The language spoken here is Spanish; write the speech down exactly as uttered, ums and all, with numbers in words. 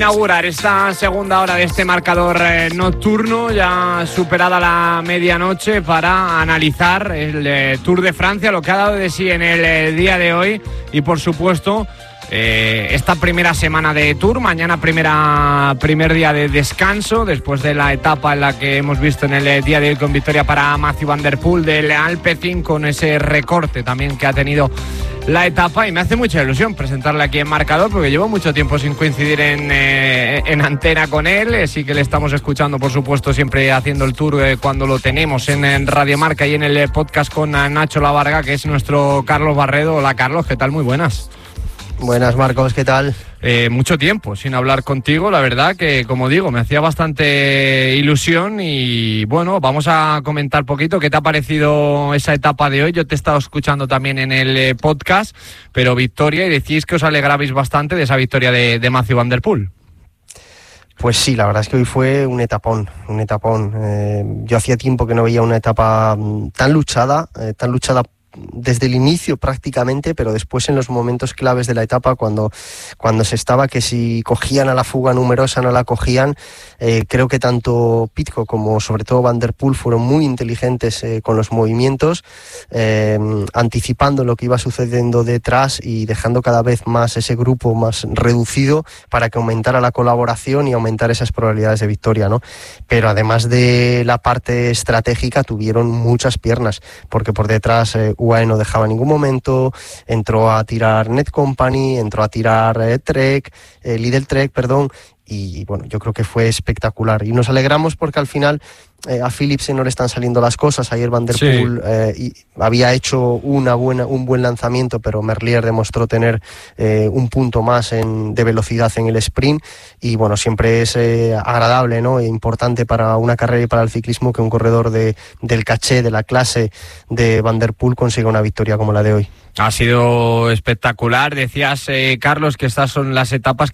Inaugurar esta segunda hora de este marcador eh, nocturno, ya superada la medianoche, para analizar el eh, Tour de Francia, lo que ha dado de sí en el eh, día de hoy y, por supuesto, eh, esta primera semana de Tour. Mañana primera primer día de descanso después de la etapa en la que hemos visto en el eh, día de hoy con victoria para Mathieu van der Poel del Alpecin, con ese recorte también que ha tenido la etapa, y me hace mucha ilusión presentarle aquí en marcador porque llevo mucho tiempo sin coincidir en, eh, en antena con él. Eh, sí que le estamos escuchando, por supuesto, siempre haciendo el tour eh, cuando lo tenemos en, en Radio Marca y en el eh, podcast con eh, Nacho Lavarga, que es nuestro Carlos Barredo. Hola, Carlos, ¿qué tal? Muy buenas. Buenas, Marcos, ¿qué tal? Eh, mucho tiempo sin hablar contigo, la verdad que, como digo, me hacía bastante ilusión y, bueno, vamos a comentar poquito qué te ha parecido esa etapa de hoy. Yo te he estado escuchando también en el eh, podcast, pero victoria, y decís que os alegrabais bastante de esa victoria de, de Mathieu van der Poel. Pues sí, la verdad es que hoy fue un etapón, un etapón. Eh, yo hacía tiempo que no veía una etapa tan luchada, eh, tan luchada desde el inicio prácticamente, pero después en los momentos claves de la etapa, cuando, cuando se estaba que si cogían a la fuga numerosa, no la cogían. Eh, creo que tanto Pidcock como sobre todo Van der Poel fueron muy inteligentes eh, con los movimientos, eh, anticipando lo que iba sucediendo detrás y dejando cada vez más ese grupo más reducido para que aumentara la colaboración y aumentar esas probabilidades de victoria, ¿no? Pero además de la parte estratégica, tuvieron muchas piernas, porque por detrás eh, U A E no dejaba en ningún momento, entró a tirar Net Company, entró a tirar eh, Trek, eh, Lidl Trek, perdón, y bueno, yo creo que fue espectacular. Y nos alegramos porque al final eh, a Philipsen no le están saliendo las cosas. Ayer Van der Poel sí. eh, y había hecho una buena, un buen lanzamiento, pero Merlier demostró tener eh, un punto más en, de velocidad en el sprint. Y bueno, siempre es eh, agradable, ¿no? E importante para una carrera y para el ciclismo que un corredor de, del caché, de la clase de Van der Poel consiga una victoria como la de hoy. Ha sido espectacular. Decías, eh, Carlos, que estas son las etapas